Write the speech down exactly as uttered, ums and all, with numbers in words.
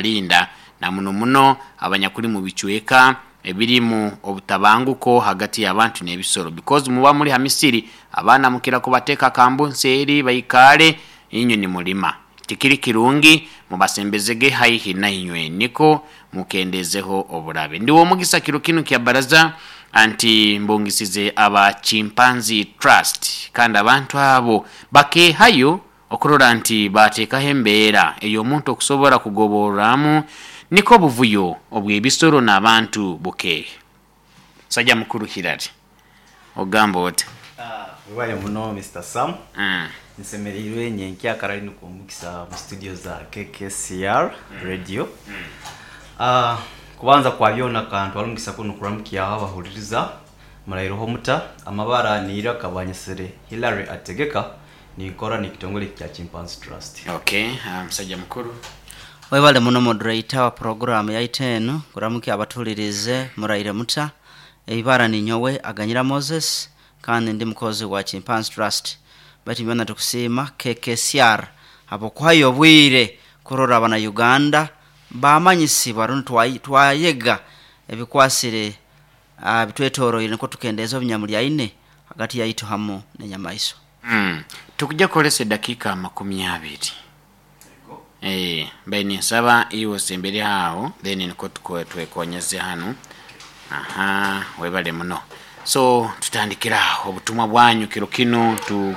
kalinda na muno muno abanyakuli mu bichweka ebirimu obutabanguko hagati y'abantu n'ebisoro because muba muri hamisiri abana mukira kubateka kambonseri bayikale inyo ni mulima tikiri kirungi mubasembezege haihi na inywe niko mukendezeho obulabe ndiwo mugisa kiro kinu kya baraza anti mbongisize aba chimpanzee trust kandi abantu abo bake hayo okurora anti bateka hembera eyo muntu okusobora kugoboramu niko buvuyo obwebisoro n'abantu buke sajja mukuru Hilary ogambo oti ah wale muno Mister Sam mm nsemerirwe nyenkia karali nukumukisa mu studio za K K C R mm. radio mm. ah kubanza kwa byona kantu alungisa kuno kuramkiya abahuririza murairo homuta amabara nira kabanyesere Hilary ategeka ni kora ni kitongole kya Chimpanzee Trust. Okay, um, sajja mukuru webale muno moderator wa program ya iteno kuramuki abatulirize muraire muta ebara ni nyowe aganyira Moses kandi ndi mukozi wa Chimpanzee Trust bati byona tukusima K K C R abo kwayo bwire kurora abana Uganda bamanyisibwa runtu twayega ebikwasire abitwetoro ine ko tukendeza obunyamuli aine hagati ya ito hamo nenyamaiso mm tukujja kolese dakika makumi abiri eh bene saba iyo sembere hao then niko tukwe twekonyeze hano aha webale muno so tutandikira obutumwa bwanyu kiro kino tu